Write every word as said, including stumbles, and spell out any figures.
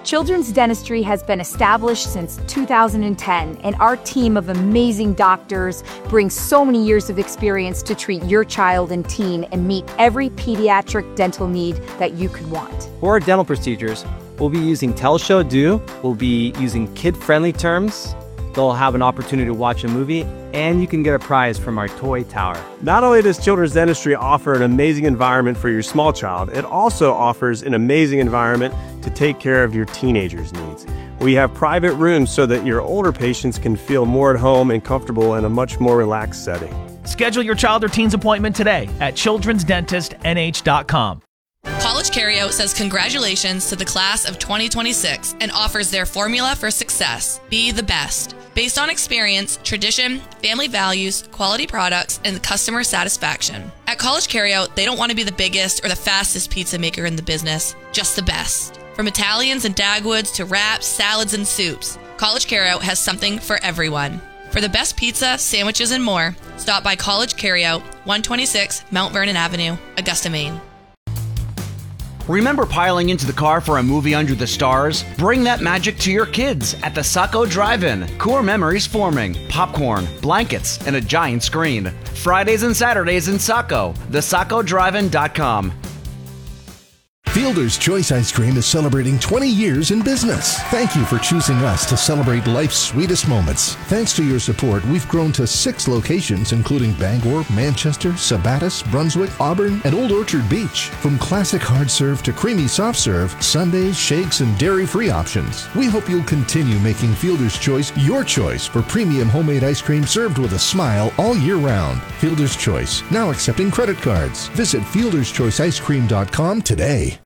Children's Dentistry has been established since two thousand ten, and our team of amazing doctors brings so many years of experience to treat your child and teen and meet every pediatric dental need that you could want. For our dental procedures, we'll be using Tell Show Do, we'll be using kid-friendly terms, they'll have an opportunity to watch a movie, and you can get a prize from our toy tower. Not only does Children's Dentistry offer an amazing environment for your small child, it also offers an amazing environment to take care of your teenager's needs. We have private rooms so that your older patients can feel more at home and comfortable in a much more relaxed setting. Schedule your child or teen's appointment today at children's dentist n h dot com. College Carryout says congratulations to the class of twenty twenty-six and offers their formula for success: be the best. Based on experience, tradition, family values, quality products, and customer satisfaction. At College Carryout, they don't want to be the biggest or the fastest pizza maker in the business, just the best. From Italians and Dagwoods to wraps, salads, and soups, College Carryout has something for everyone. For the best pizza, sandwiches, and more, stop by College Carryout, one twenty-six Mount Vernon Avenue, Augusta, Maine. Remember piling into the car for a movie under the stars? Bring that magic to your kids at the Saco Drive-In. Core memories forming, popcorn, blankets, and a giant screen. Fridays and Saturdays in Saco. the saco drive in dot com. Fielder's Choice Ice Cream is celebrating twenty years in business. Thank you for choosing us to celebrate life's sweetest moments. Thanks to your support, we've grown to six locations, including Bangor, Manchester, Sabattus, Brunswick, Auburn, and Old Orchard Beach. From classic hard serve to creamy soft serve, sundaes, shakes, and dairy-free options. We hope you'll continue making Fielder's Choice your choice for premium homemade ice cream served with a smile all year round. Fielder's Choice, now accepting credit cards. Visit fielderschoice ice cream dot com today.